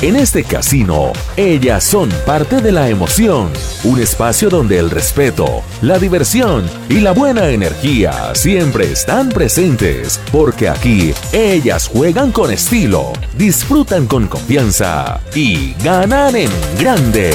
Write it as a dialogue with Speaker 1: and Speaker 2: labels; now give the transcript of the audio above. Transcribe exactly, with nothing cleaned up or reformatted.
Speaker 1: En este casino, ellas son parte de la emoción, un espacio donde el respeto, la diversión y la buena energía siempre están presentes, porque aquí ellas juegan con estilo, disfrutan con confianza y ganan en grande.